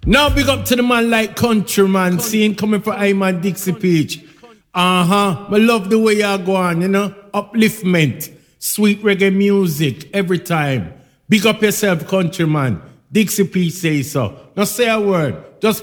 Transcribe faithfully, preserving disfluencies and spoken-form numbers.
Now big up to the man like Countryman, seeing coming for I'm a Dixie Peach. Uh-huh. I love the way y'all go on, you know? Upliftment, sweet reggae music every time. Big up yourself, Countryman. Dixie Peach say so. Now say a word. Just